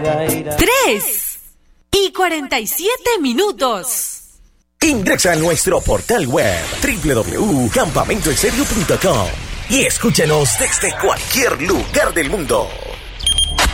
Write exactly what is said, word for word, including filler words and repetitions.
Tres y cuarenta y siete minutos. Ingresa a nuestro portal web doble u doble u doble u punto campamento en serio punto com y escúchanos desde cualquier lugar del mundo.